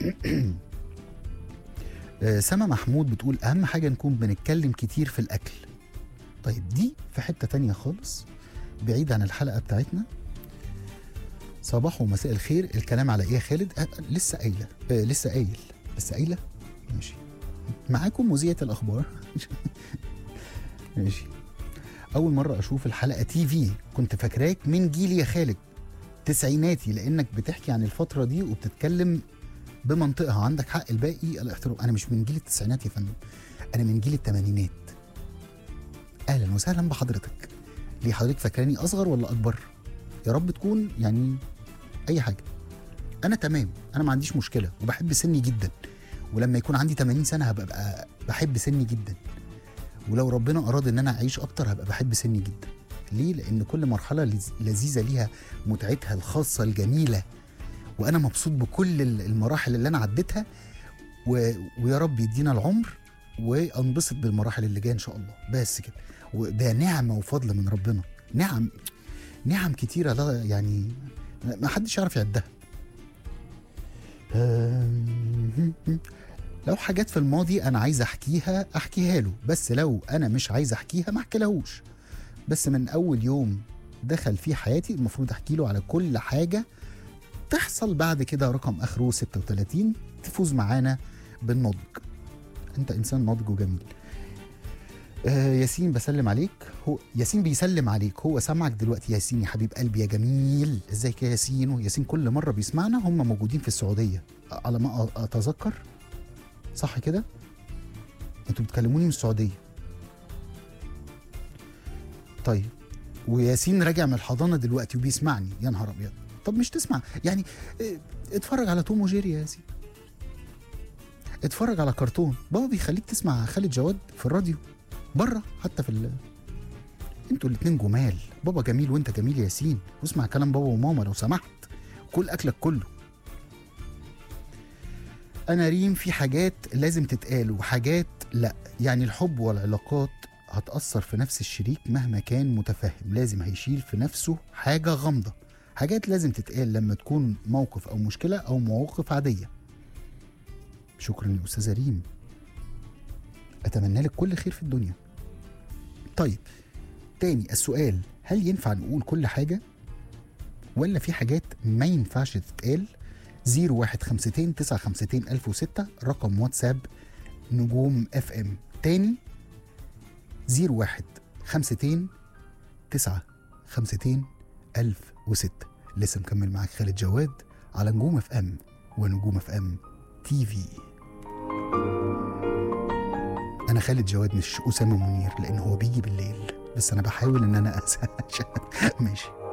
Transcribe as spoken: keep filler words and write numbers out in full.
سما محمود بتقول اهم حاجه نكون بنتكلم كتير في الاكل. طيب دي في حته تانية خالص بعيد عن الحلقه بتاعتنا. صباح ومساء الخير، الكلام على ايه يا خالد؟ أه لسه قايله أه لسه قايل لسه قايله ماشي. معاكم مذيعة الاخبار. ماشي. اول مره اشوف الحلقه تي في، كنت فاكراك من جيلي يا خالد، تسعيناتي، لانك بتحكي عن الفتره دي وبتتكلم بمنطقها. عندك حق، الباقي الاحترام. انا مش من جيل التسعينات يا فندم، انا من جيل الثمانينات. اهلا وسهلا بحضرتك. ليه حضرتك فاكراني اصغر ولا اكبر؟ يا رب تكون يعني اي حاجه. انا تمام، انا ما عنديش مشكله وبحب سني جدا، ولما يكون عندي ثمانين سنه هبقى بقى بحب سني جدا، ولو ربنا اراد ان انا اعيش اكتر هبقى بحب سني جدا. ليه؟ لان كل مرحله لذيذه ليها متعتها الخاصه الجميله، وانا مبسوط بكل المراحل اللي انا عديتها، و... ويا رب يدينا العمر وانبسط بالمراحل اللي جايه ان شاء الله. بس كده، وده نعمه وفضل من ربنا. نعم نعم كتيره، لا يعني ما حدش يعرف يعدها. لو حاجات في الماضي انا عايز احكيها احكيها له، بس لو انا مش عايز احكيها ما احكيلهوش. بس من اول يوم دخل في حياتي المفروض احكي له على كل حاجه تحصل بعد كده. رقم اخره ستة وثلاثين، تفوز معانا بالنضج. انت انسان ناضج وجميل. آه ياسين بسلم عليك. هو ياسين بيسلم عليك، هو سامعك دلوقتي. ياسين يا حبيب قلبي يا جميل، ازيك يا ياسين؟ وياسين كل مره بيسمعنا، هم موجودين في السعوديه على ما اتذكر، صح كده؟ انتوا بتكلموني من السعوديه. طيب، وياسين راجع من الحضانه دلوقتي وبيسمعني. يا نهار ابيض. طب مش تسمع يعني؟ اتفرج على توم وجيري يا ياسين، اتفرج على كرتون. بابا بيخليك تسمع خالد جواد في الراديو بره، حتى في ال... انتوا الاتنين جمال. بابا جميل وانت جميل يا ياسين، واسمع كلام بابا وماما لو سمحت، كل اكلك كله. انا ريم، في حاجات لازم تتقال وحاجات لا، يعني الحب والعلاقات هتأثر في نفس الشريك مهما كان متفهم، لازم هيشيل في نفسه حاجة غامضة. حاجات لازم تتقال لما تكون موقف أو مشكلة أو مواقف عادية. شكرا يا أستاذة ريم، أتمنى لك كل خير في الدنيا. طيب تاني السؤال، هل ينفع نقول كل حاجة ولا في حاجات ما ينفعش تتقال؟ زيرو واحد خمستين تسعة خمستين ألف وستة رقم واتساب نجوم اف ام. تاني زيرو واحد خمستين تسعة خمستين ألف وستة. لسه مكمل معاك خالد جواد على نجوم اف ام ونجوم اف ام تي في. انا خالد جواد مش اسامه منير لان هو بيجي بالليل، بس انا بحاول ان انا اسال. ماشي.